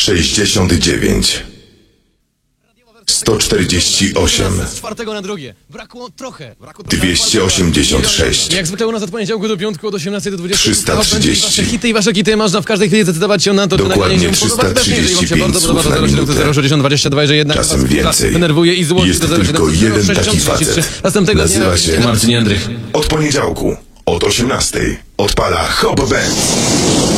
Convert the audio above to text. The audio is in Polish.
69 148 Z czwartego na drugie. Brakło trochę. 286 Jak zwykle u nas od poniedziałku do piątku od 18 do 20. 330. Wasze hity i wasze kity można w każdej chwili zdecydować się na to, czy Dokładnie nagranie się podoba. Też nie, jeżeli wam się 335 bardzo podoba, słów to na 076022, że jednak Czasem was więcej. denerwuje i złości. Jest to tylko 07 jeden 60 taki 33. facet. Następnego Nazywa dnia się Marcin Jędrych. Od poniedziałku od 18 odpala Hop Band.